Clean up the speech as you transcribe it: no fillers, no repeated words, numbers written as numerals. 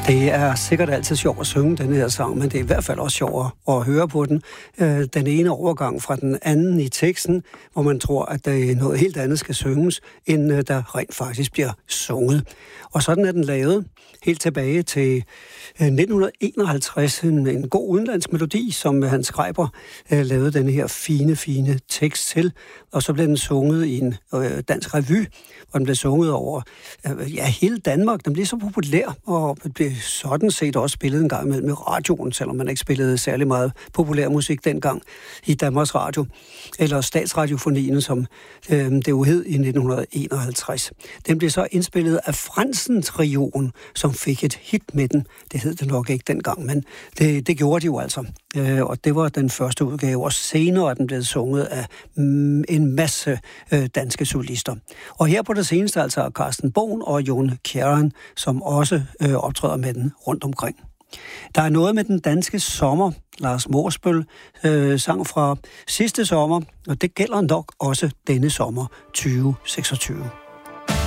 Det er sikkert altid sjovt at synge den her sang, men det er i hvert fald også sjovt at høre på den. Den ene overgang fra den anden i teksten, hvor man tror, at der er noget helt andet skal synges, end der rent faktisk bliver sunget. Og sådan er den lavet helt tilbage til 1951. En god udenlandsk melodi, som Hans Schreiber lavede den her fine tekst til. Og så blev den sunget i en dansk revy, hvor den blev sunget over hele Danmark. Den blev så populær, og blev sådan set også spillet en gang med radioen, selvom man ikke spillede særlig meget populær musik dengang i Danmarks Radio, eller Statsradiofonien, som det jo hed i 1951. Den blev så indspillet af Fransen-trioen, som fik et hit med den. Det hed det nok ikke dengang, men det gjorde de jo altså. Og det var den første udgave, og senere er den blevet sunget af en masse danske solister. Og her på det seneste altså Carsten Bohn og Jon Kjæren, som også optræder med den rundt omkring. Der er noget med den danske sommer. Lars Morsbøl sang fra sidste sommer, og det gælder nok også denne sommer 2026.